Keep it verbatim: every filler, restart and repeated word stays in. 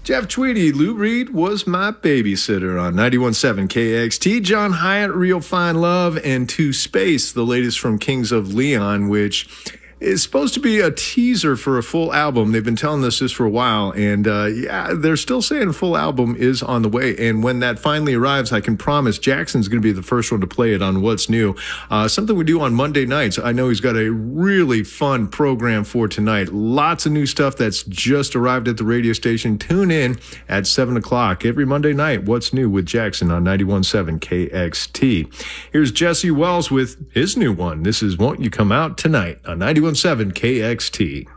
Jeff Tweedy, Lou Reed was my babysitter on ninety-one point seven K X T. John Hyatt, Real Fine Love, and To Space, the latest from Kings of Leon, which is supposed to be a teaser for a full album. They've been telling us this for a while, and uh, yeah, they're still saying a full album is on the way. And when that finally arrives, I can promise Jackson's going to be the first one to play it on What's New. Uh, something we do on Monday nights. I know he's got a really fun program for tonight. Lots of new stuff that's just arrived at the radio station. Tune in at seven o'clock every Monday night. What's New with Jackson on ninety-one point seven K X T. Here's Jesse Wells with his new one. This is Won't You Come Out Tonight on ninety-one point seven K X T.